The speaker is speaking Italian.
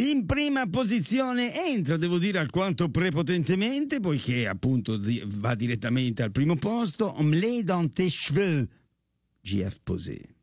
In prima posizione entra, devo dire, alquanto prepotentemente, poiché appunto va direttamente al primo posto, Omelette dans tes cheveux, GF Posé.